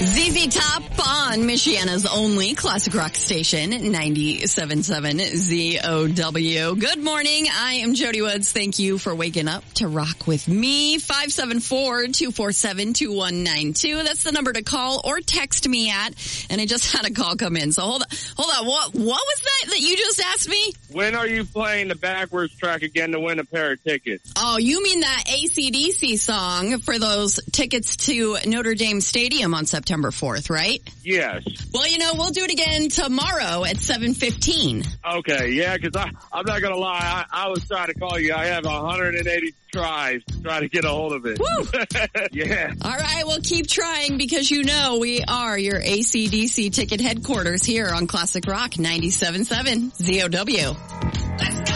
ZZ Top on Michiana's only classic rock station, 97.7 ZOW. Good morning. I am Jody Woods. Thank you for waking up to rock with me. 574-247-2192. That's the number to call or text me at. And I just had a call come in. So hold on. What was that you just asked me? When are you playing the backwards track again to win a pair of tickets? Oh, you mean that AC/DC song for those tickets to Notre Dame Stadium on September 4th, right? Yes. Well, we'll do it again tomorrow at 7:15. Okay, yeah, because I'm not going to lie. I was trying to call you. I have 180 tries to try to get a hold of it. Woo! Yeah. All right, well, keep trying because we are your AC/DC ticket headquarters here on Classic Rock 97.7 ZOW.